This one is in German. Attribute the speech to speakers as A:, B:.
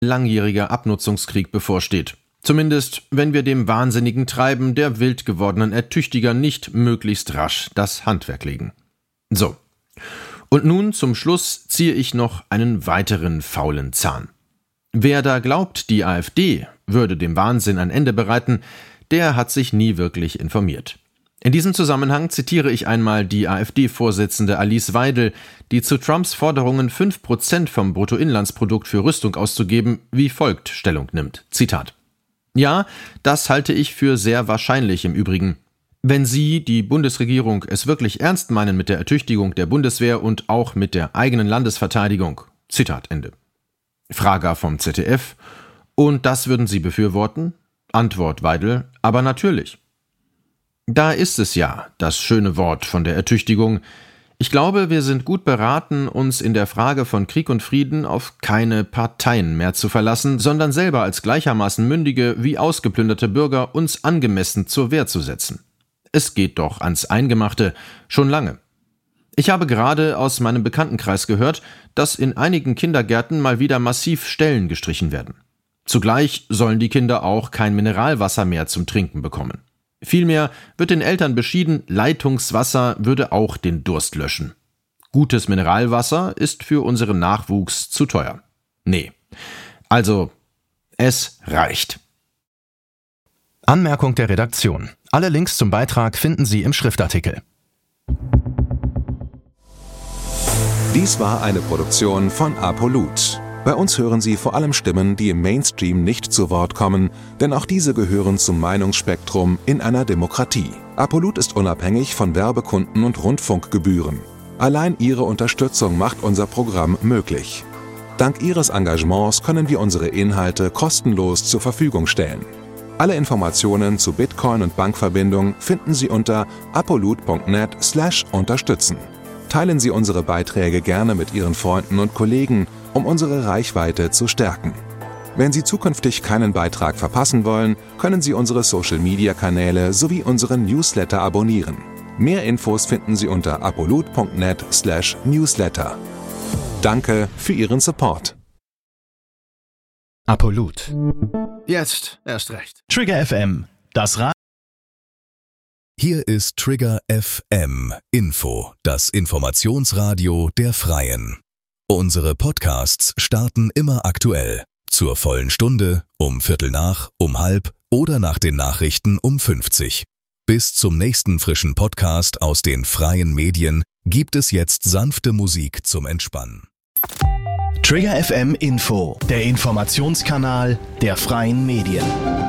A: langjähriger Abnutzungskrieg bevorsteht. Zumindest, wenn wir dem wahnsinnigen Treiben der wild gewordenen Ertüchtiger nicht möglichst rasch das Handwerk legen. So. Und nun zum Schluss ziehe ich noch einen weiteren faulen Zahn. Wer da glaubt, die AfD würde dem Wahnsinn ein Ende bereiten, der hat sich nie wirklich informiert. In diesem Zusammenhang zitiere ich einmal die AfD-Vorsitzende Alice Weidel, die zu Trumps Forderungen 5% vom Bruttoinlandsprodukt für Rüstung auszugeben, wie folgt Stellung nimmt. Zitat: Ja, das halte ich für sehr wahrscheinlich im Übrigen. Wenn Sie, die Bundesregierung, es wirklich ernst meinen mit der Ertüchtigung der Bundeswehr und auch mit der eigenen Landesverteidigung. Zitat Ende. Frage vom ZDF: Und das würden Sie befürworten? Antwort Weidel: Aber natürlich. Da ist es ja, das schöne Wort von der Ertüchtigung. Ich glaube, wir sind gut beraten, uns in der Frage von Krieg und Frieden auf keine Parteien mehr zu verlassen, sondern selber als gleichermaßen mündige wie ausgeplünderte Bürger uns angemessen zur Wehr zu setzen. Es geht doch ans Eingemachte, schon lange. Ich habe gerade aus meinem Bekanntenkreis gehört, dass in einigen Kindergärten mal wieder massiv Stellen gestrichen werden. Zugleich sollen die Kinder auch kein Mineralwasser mehr zum Trinken bekommen. Vielmehr wird den Eltern beschieden, Leitungswasser würde auch den Durst löschen. Gutes Mineralwasser ist für unseren Nachwuchs zu teuer. Nee. Also, es reicht.
B: Anmerkung der Redaktion. Alle Links zum Beitrag finden Sie im Schriftartikel.
C: Dies war eine Produktion von Apolut. Bei uns hören Sie vor allem Stimmen, die im Mainstream nicht zu Wort kommen, denn auch diese gehören zum Meinungsspektrum in einer Demokratie. Apolut ist unabhängig von Werbekunden und Rundfunkgebühren. Allein Ihre Unterstützung macht unser Programm möglich. Dank Ihres Engagements können wir unsere Inhalte kostenlos zur Verfügung stellen. Alle Informationen zu Bitcoin und Bankverbindung finden Sie unter apolut.net/unterstützen. Teilen Sie unsere Beiträge gerne mit Ihren Freunden und Kollegen, um unsere Reichweite zu stärken. Wenn Sie zukünftig keinen Beitrag verpassen wollen, können Sie unsere Social-Media-Kanäle sowie unseren Newsletter abonnieren. Mehr Infos finden Sie unter apolut.net/newsletter. Danke für Ihren Support.
B: Apolut.
D: Jetzt erst recht.
B: Trigger FM. Das
E: Hier ist Trigger FM Info, das Informationsradio der Freien. Unsere Podcasts starten immer aktuell. Zur vollen Stunde, um 13:15, um 13:30 oder nach den Nachrichten um 50. Bis zum nächsten frischen Podcast aus den freien Medien gibt es jetzt sanfte Musik zum Entspannen.
F: Trigger FM Info, der Informationskanal der freien Medien.